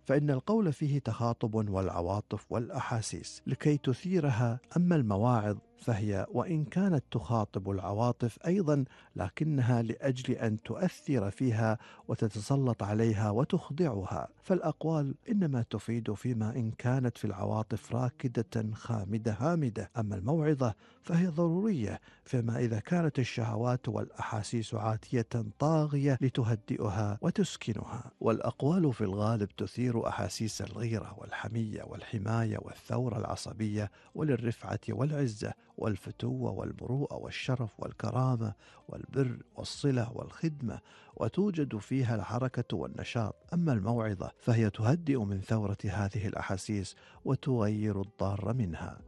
فإن القول فيه تخاطب والعواطف والأحاسيس لكي تثيرها. أما المواعظ فهي وإن كانت تخاطب العواطف أيضا، لكنها لأجل أن تؤثر فيها وتتسلط عليها وتخضعها. فالأقوال إنما تفيد فيما إن كانت في العواطف راكدة خامدة هامدة. أما الموعظة فهي ضرورية فيما إذا كانت الشهوات والأحاسيس عاتية طاغية لتهدئها وتسكنها. والأقوال في الغالب تثير أحاسيس الغيرة والحمية والحماية والثورة العصبية وللرفعة والعزة والفتوة والمروءة والشرف والكرامة والبر والصلة والخدمة، وتوجد فيها الحركة والنشاط. أما الموعظة فهي تهدئ من ثورة هذه الأحاسيس وتغير الضار منها.